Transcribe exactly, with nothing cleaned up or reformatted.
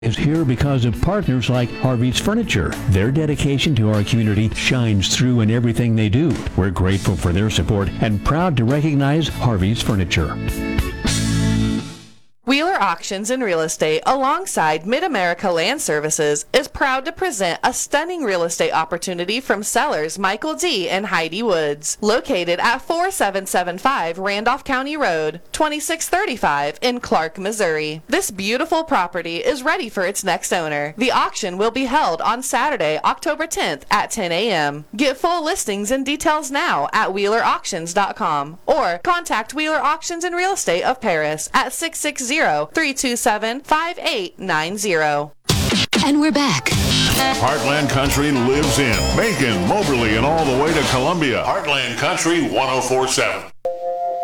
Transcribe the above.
Is here because of partners like Harvey's Furniture. Their dedication to our community shines through in everything they do. We're grateful for their support and proud to recognize Harvey's Furniture. Wheeler Auctions and Real Estate, alongside Mid-America Land Services, is proud to present a stunning real estate opportunity from sellers Michael D. and Heidi Woods, located at forty-seven seventy-five Randolph County Road, twenty-six thirty-five in Clark, Missouri. This beautiful property is ready for its next owner. The auction will be held on Saturday, October tenth at ten a.m. Get full listings and details now at wheeler auctions dot com or contact Wheeler Auctions and Real Estate of Paris at six six zero, three two seven, five eight nine zero. And we're back. Heartland Country lives in Macon, Moberly, and all the way to Columbia. Heartland Country one oh four point seven.